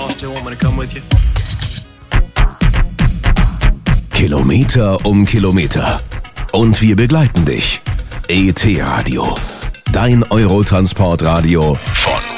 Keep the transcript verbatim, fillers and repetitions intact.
still want me to come with you? Kilometer um Kilometer. Und wir begleiten dich. E T Radio. Dein Eurotransportradio von